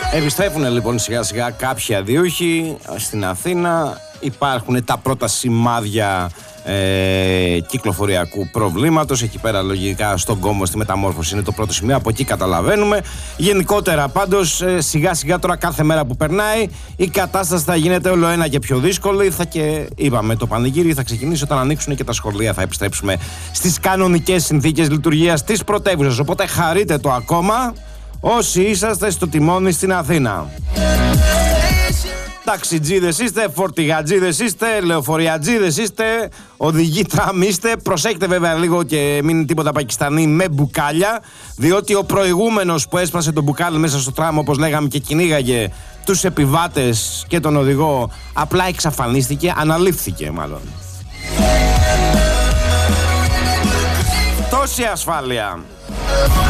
Επιστρέφουν λοιπόν σιγά σιγά κάποιοι αδίουχοι στην Αθήνα. Υπάρχουν τα πρώτα σημάδια κυκλοφοριακού προβλήματος. Εκεί πέρα λογικά στον Κόμβο, στη Μεταμόρφωση είναι το πρώτο σημείο. Από εκεί καταλαβαίνουμε. Γενικότερα πάντως σιγά σιγά τώρα κάθε μέρα που περνάει η κατάσταση θα γίνεται όλο ένα και πιο δύσκολη. Και είπαμε, το πανηγύρι θα ξεκινήσει όταν ανοίξουν και τα σχολεία. Θα επιστρέψουμε στις κανονικές συνθήκες λειτουργίας της πρωτεύουσας. Οπότε χαρείτε το ακόμα όσοι είσαστε στο τιμόνι στην Αθήνα. Ταξιτζίδες είστε, φορτηγατζίδες είστε, λεωφοριατζίδες είστε, οδηγοί τραμ είστε. Προσέχετε βέβαια λίγο και μην είναι τίποτα Πακιστανί με μπουκάλια, διότι ο προηγούμενος που έσπασε το μπουκάλι μέσα στο τραμ, όπως λέγαμε, και κυνήγαγε τους επιβάτες και τον οδηγό, απλά εξαφανίστηκε, αναλήφθηκε μάλλον. Τόση ασφάλεια.